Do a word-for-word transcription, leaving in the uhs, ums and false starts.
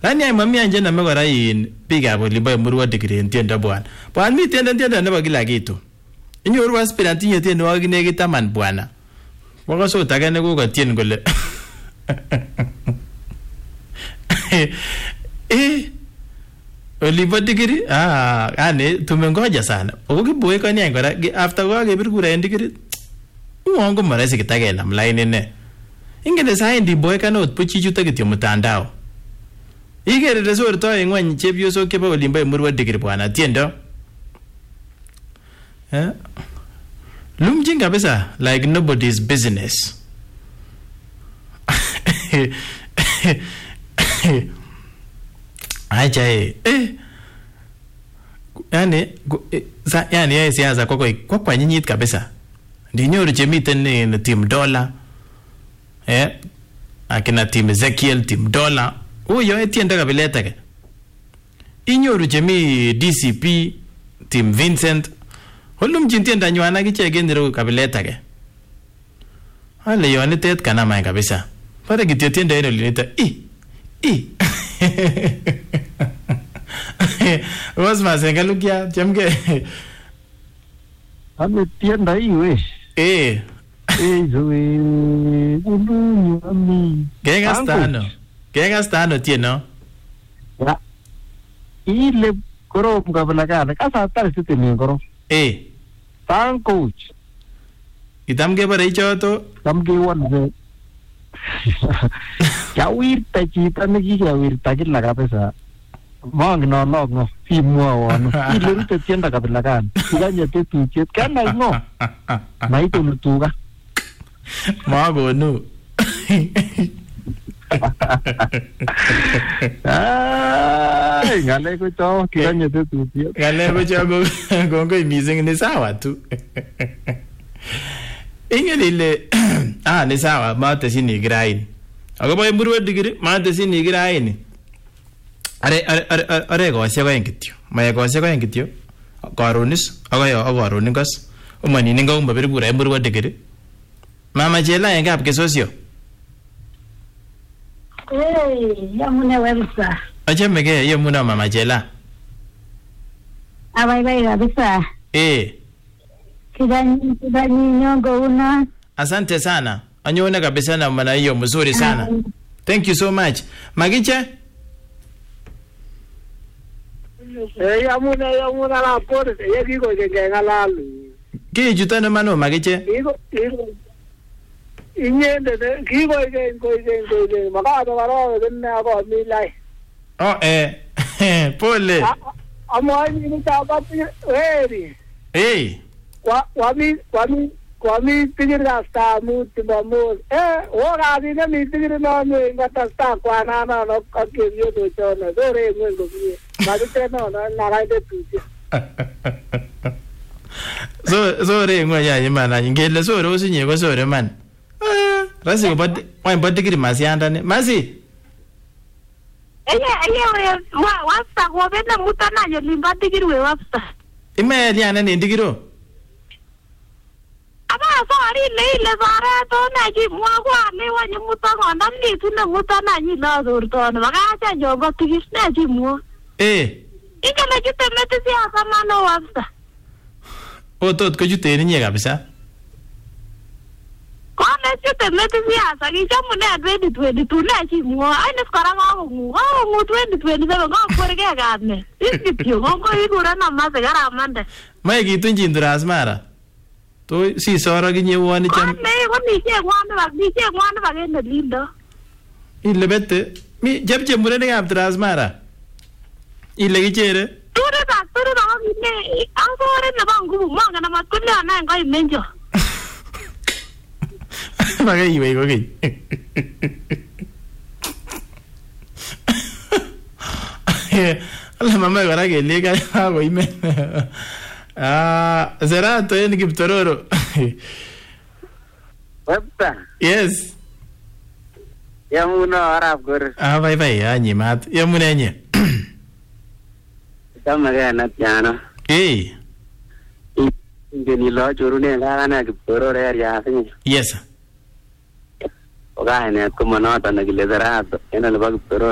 Lani ay mami anje na megora yin biga bo libo murwa degree tiendo bwana. Bwana mi tiendo tiendo nebo kila kitu. Inyoru aspirant inye tiendo wagi nekit taman bwana. Wako so tagane ko katien kole. Eh Olivo degree ah ane tumengoja sana. Ukibuwe kwa ni ngora after kwa gebir kura en degree. Uongo maresi kitagela mline ne. Ingene sai ndi boy kanot puchichuta kityo mtandao. Igere resort to engwan chepyoso kebo olimbo murwa degree bwana tiendo. Eh? Lumjing kabisa like nobody's business. Acha eh. Yani sa yani yeye sianza kwa kwa kwa nyinyit kabisa. Ndinyoru chemiten ni team dollar. Eh? Akina team Ezekiel team dollar. Uyo etienda kabileta ke. Inyoru chemi D C P team Vincent. Holum jintienda nywana kichege ndiro kabileta ke. Ale yoni tet kana mai kabisa. Pare kityo tienda ino linita. I. I. Wasma sengalukia chamke. Ame tienda iwe. Eh. Eh zoe. Ulu ami. Genga stano. Genga stano tieno. Ya. Ile koro mkabila kana. Kasa atari siti ni koro. Eh. Tang coach. Itamke pare ichoto. Tamke wanze. Kawirta chita niki kawirta kila kabisa. Mang no no no si mua wano. Ile rute tienda kabila kana. Kiganya tetu chet kana no. Maito lutuga. Mago no. Ay, ngale ko cho kiganya tetu chet. Ngale ko cho go go go missing ni sawa tu. Ingene ile ah ni sawa mate sini grain. Ako boy murwa digiri mate sini grain. Are are are are go se ko engityo. Mae go se ko engityo. Karonis ako yo akaronin kas. Umani ninga umba bir gura murwa digiri. Mama Jela engap ke sosio. Eh, yamune websa. Aje mege yamuna Mama Jela. Abai bai kabisa. Eh. Kidani kidani nyongo una. Asante sana. Anyona kabisa na maana hiyo mzuri sana. Thank you so much. Magiche? Eh yamuna yamuna la por ye kiko ke ngalalu. Ki jutana mano magiche? Kiko kiko inyende kiko ke ko ke ko ke makado baro denna ko milai. Oh eh pole. Amo ni ta pati weri. Eh. Wa wami wami wami tigir rasta mu timamo eh ora ni ni tigir no ni ngata sta kwa na na no ka ke yo do chona do re mu go ni ma de no na na ra de tu so so re ngo ya yimana ngele so ro sinye ko so re man ah rasi ko bad wai bad tigir masianda ne masi Eye eye wa wasta ko benda mutana yo limba tigir we wasta. Ime ya ne ndigiro. Aba sorry le le sare to na ji mwa kwa le wa ni mutango ndam ni tu na mutana ni la dur to na ga cha jo go tigis na ji mwa. Eh. Ike le jute mete si asa mano wasta. O tot ko jute ni kabisa. Ko le jute mete si asa ki jamu ne twenty twenty-two na ji mwa. Ai ne skara ngo ngo ngo twenty twenty-seven ngo kore ke ga ne. Iski pio ngo ko igura na ma se gara mande. Mai kitu njindras mara. To si soro ginye woni cham. Ne ko ni che ngwana ba ni che ngwana ba ke ne lindo. Ile bette mi jabje murene gab transmara. Ile gichere. Ture ba ture ba ne an sore ne ba ngubu mo ngana ma kulle na ngai menjo. Bagai iwe ko gi. Alla mamma guarda che lì che hago ime. Ah, será to en Kiptororo. Webta. Yes. Yamuna arab gor. Ah, bye bye, anyi mat. Yamuna nye. Kama gana piano. Eh. Ngeni lo churune la na Kiptororo ya singi. Yes. Oga ne como nota na gile darato. Ena le ba Kiptororo.